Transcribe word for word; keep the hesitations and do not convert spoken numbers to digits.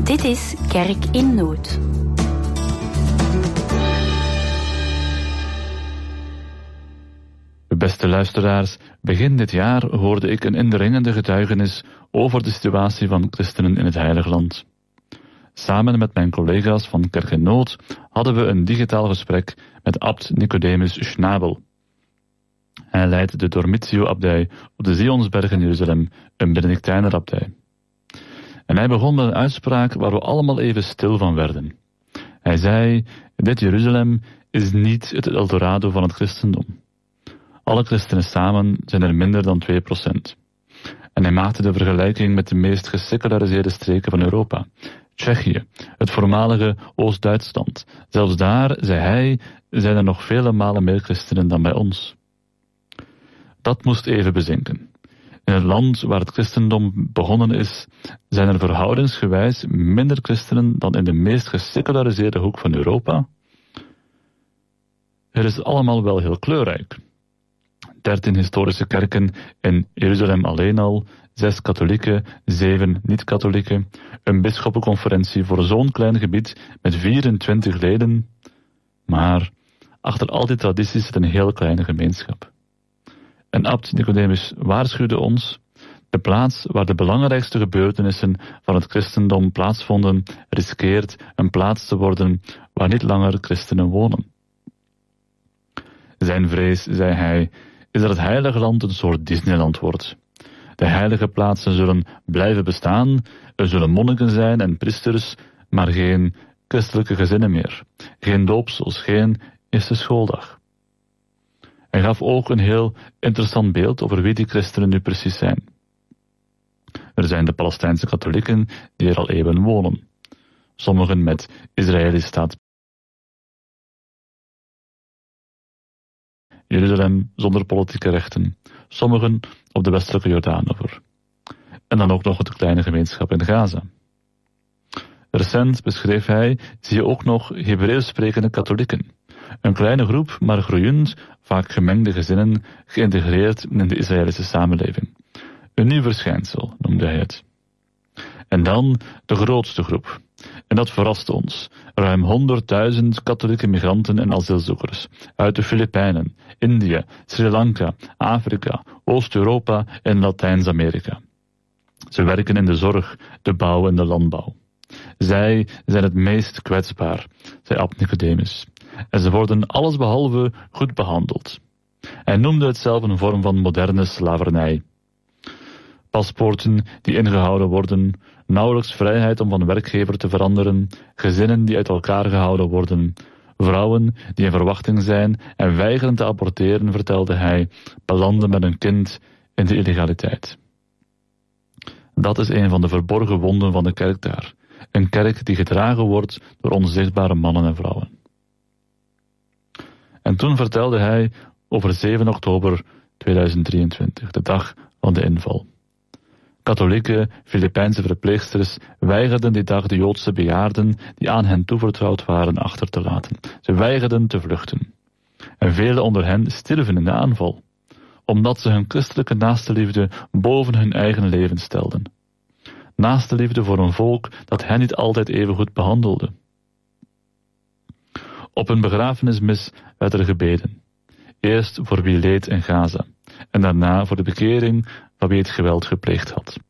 Dit is Kerk in Nood. Beste luisteraars, begin dit jaar hoorde ik een indringende getuigenis over de situatie van christenen in het Heilige Land. Samen met mijn collega's van Kerk in Nood hadden we een digitaal gesprek met abt Nicodemus Schnabel. Hij leidt de Dormitio-abdij op de Zionsberg in Jeruzalem, een Benedictijnerabdij. En hij begon met een uitspraak waar we allemaal even stil van werden. Hij zei, dit Jeruzalem is niet het Eldorado van het christendom. Alle christenen samen zijn er minder dan twee procent. En hij maakte de vergelijking met de meest geseculariseerde streken van Europa. Tsjechië, het voormalige Oost-Duitsland. Zelfs daar, zei hij, zijn er nog vele malen meer christenen dan bij ons. Dat moest even bezinken. In het land waar het christendom begonnen is, zijn er verhoudingsgewijs minder christenen dan in de meest geseculariseerde hoek van Europa. Het is allemaal wel heel kleurrijk. dertien historische kerken in Jeruzalem alleen al, zes katholieke, zeven niet-katholieke, een bisschoppenconferentie voor zo'n klein gebied met vierentwintig leden. Maar achter al die tradities zit een heel kleine gemeenschap. En abt Nicodemus waarschuwde ons, de plaats waar de belangrijkste gebeurtenissen van het christendom plaatsvonden, riskeert een plaats te worden waar niet langer christenen wonen. Zijn vrees, zei hij, is dat het Heilige Land een soort Disneyland wordt. De heilige plaatsen zullen blijven bestaan, er zullen monniken zijn en priesters, maar geen christelijke gezinnen meer, geen doopsels, geen eerste schooldag. Hij gaf ook een heel interessant beeld over wie die christenen nu precies zijn. Er zijn de Palestijnse katholieken die er al eeuwen wonen. Sommigen met Israëlisch staat. Jeruzalem zonder politieke rechten. Sommigen op de westelijke Jordaanoever. En dan ook nog de kleine gemeenschap in Gaza. Recent beschreef hij, zie je ook nog Hebreeuws sprekende katholieken. Een kleine groep, maar groeiend, vaak gemengde gezinnen, geïntegreerd in de Israëlische samenleving. Een nieuw verschijnsel, noemde hij het. En dan de grootste groep. En dat verraste ons. Ruim honderdduizend katholieke migranten en asielzoekers. Uit de Filipijnen, India, Sri Lanka, Afrika, Oost-Europa en Latijns-Amerika. Ze werken in de zorg, de bouw en de landbouw. Zij zijn het meest kwetsbaar, zei abt Nicodemus. En ze worden allesbehalve goed behandeld. Hij noemde het zelf een vorm van moderne slavernij. Paspoorten die ingehouden worden, nauwelijks vrijheid om van werkgever te veranderen, gezinnen die uit elkaar gehouden worden, vrouwen die in verwachting zijn en weigeren te aborteren, vertelde hij, belanden met een kind in de illegaliteit. Dat is een van de verborgen wonden van de kerk daar. Een kerk die gedragen wordt door onzichtbare mannen en vrouwen. En toen vertelde hij over zeven oktober tweeduizend drieëntwintig, de dag van de inval. Katholieke Filipijnse verpleegsters weigerden die dag de Joodse bejaarden die aan hen toevertrouwd waren achter te laten. Ze weigerden te vluchten. En velen onder hen stierven in de aanval, omdat ze hun christelijke naastenliefde boven hun eigen leven stelden. Naastenliefde voor een volk dat hen niet altijd even goed behandelde. Op een begrafenismis werd er gebeden. Eerst voor wie leed in Gaza en daarna voor de bekering van wie het geweld gepleegd had.